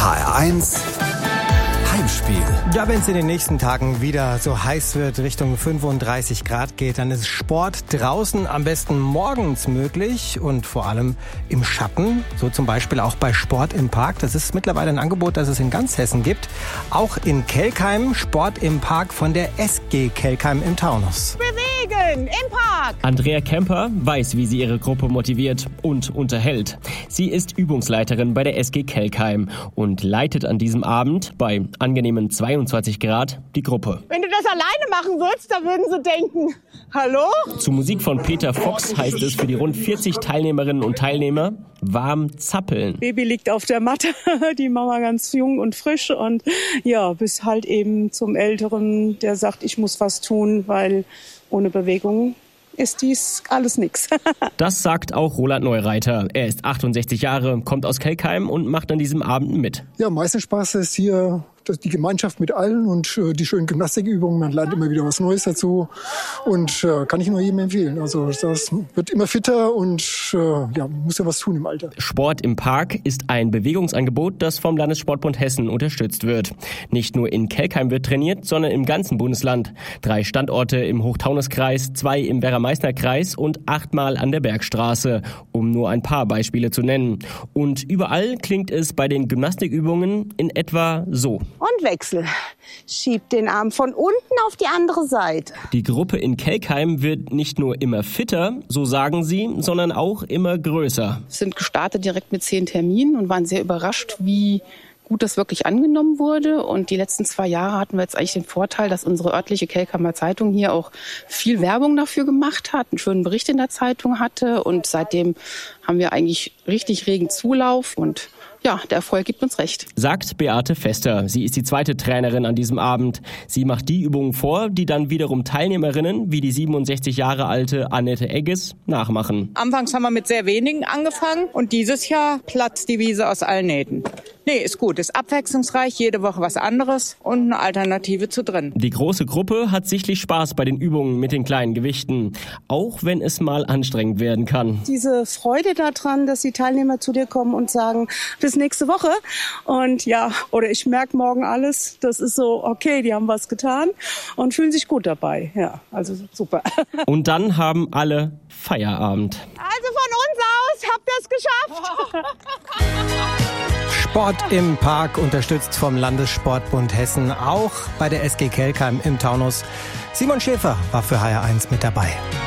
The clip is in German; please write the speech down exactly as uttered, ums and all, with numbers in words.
H R eins Heimspiel. Ja, wenn es in den nächsten Tagen wieder so heiß wird, Richtung fünfunddreißig Grad geht, dann ist Sport draußen am besten morgens möglich und vor allem im Schatten. So zum Beispiel auch bei Sport im Park. Das ist mittlerweile ein Angebot, das es in ganz Hessen gibt. Auch in Kelkheim, Sport im Park von der S G Kelkheim im Taunus. Bewegen im Park! Andrea Kemper weiß, wie sie ihre Gruppe motiviert und unterhält. Sie ist Übungsleiterin bei der S G Kelkheim und leitet an diesem Abend bei angenehmen zweiundzwanzig Grad die Gruppe. Wenn du das alleine machen würdest, dann würden sie denken, hallo? Zu Musik von Peter Fox heißt es für die rund vierzig Teilnehmerinnen und Teilnehmer warm zappeln. Baby liegt auf der Matte, die Mama ganz jung und frisch und ja, bis halt eben zum Älteren, der sagt, ich muss was tun, weil ohne Bewegung ist dies alles nix. Das sagt auch Roland Neureiter. Er ist achtundsechzig Jahre, kommt aus Kelkheim und macht an diesem Abend mit. Ja, am meisten Spaß ist hier die Gemeinschaft mit allen und äh, die schönen Gymnastikübungen. Man lernt immer wieder was Neues dazu und äh, kann ich nur jedem empfehlen. Also das wird immer fitter und äh, ja, man muss ja was tun im Alter. Sport im Park ist ein Bewegungsangebot, das vom Landessportbund Hessen unterstützt wird. Nicht nur in Kelkheim wird trainiert, sondern im ganzen Bundesland. Drei Standorte im Hochtaunuskreis, zwei im Werra-Meißner-Kreis und achtmal an der Bergstraße, um nur ein paar Beispiele zu nennen. Und überall klingt es bei den Gymnastikübungen in etwa so. Und Wechsel. Schiebt den Arm von unten auf die andere Seite. Die Gruppe in Kelkheim wird nicht nur immer fitter, so sagen sie, sondern auch immer größer. Wir sind gestartet direkt mit zehn Terminen und waren sehr überrascht, wie gut das wirklich angenommen wurde. Und die letzten zwei Jahre hatten wir jetzt eigentlich den Vorteil, dass unsere örtliche Kelkheimer Zeitung hier auch viel Werbung dafür gemacht hat, einen schönen Bericht in der Zeitung hatte. Und seitdem haben wir eigentlich richtig regen Zulauf und ja, der Erfolg gibt uns recht. Sagt Beate Fester. Sie ist die zweite Trainerin an diesem Abend. Sie macht die Übungen vor, die dann wiederum Teilnehmerinnen wie die siebenundsechzig Jahre alte Annette Egges nachmachen. Anfangs haben wir mit sehr wenigen angefangen und dieses Jahr platzt die Wiese aus allen Nähten. Nee, ist gut, ist abwechslungsreich, jede Woche was anderes und eine Alternative zu drin. Die große Gruppe hat sichtlich Spaß bei den Übungen mit den kleinen Gewichten, auch wenn es mal anstrengend werden kann. Diese Freude daran, dass die Teilnehmer zu dir kommen und sagen, bis nächste Woche und ja, oder ich merke morgen alles, das ist so, okay, die haben was getan und fühlen sich gut dabei. Ja, also super. Und dann haben alle Feierabend. Also von uns aus habt ihr es geschafft. Sport im Park, unterstützt vom Landessportbund Hessen, auch bei der S G Kelkheim im Taunus. Simon Schäfer war für H R eins mit dabei.